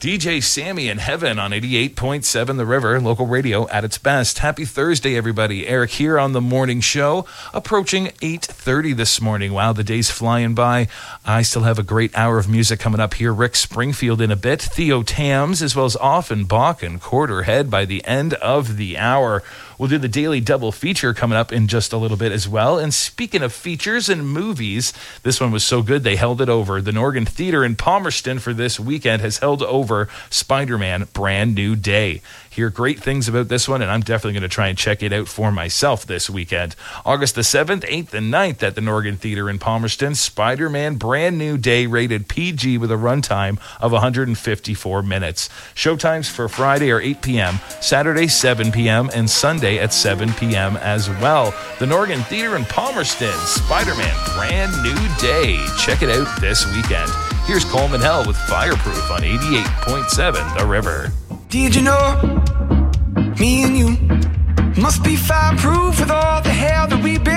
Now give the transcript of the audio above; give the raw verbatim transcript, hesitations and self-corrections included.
D J Sammy in Heaven on eighty-eight point seven The River, local radio at its best. Happy Thursday, everybody. Eric here on the morning show, approaching eight thirty this morning. Wow, the day's flying by. I still have a great hour of music coming up here. Rick Springfield in a bit, Theo Tams, as well as Offenbach and Quarterhead by the end of the hour. We'll do the daily double feature coming up in just a little bit as well. And speaking of features and movies, this one was so good they held it over. The Norgan Theatre in Palmerston for this weekend has held over Spider-Man Brand New Day. Hear great things about this one, and I'm definitely going to try and check it out for myself this weekend. August the seventh, eighth, and ninth at the Norgan Theatre in Palmerston, Spider-Man Brand New Day, rated P G with a runtime of one hundred fifty-four minutes. Showtimes for Friday are eight p.m., Saturday seven p.m., and Sunday at seven p.m. as well. The Norgan Theatre in Palmerston, Spider-Man Brand New Day. Check it out this weekend. Here's Coleman Hell with Fireproof on eighty-eight point seven The River. Did you know, me and you must be fireproof with all the hell that we've been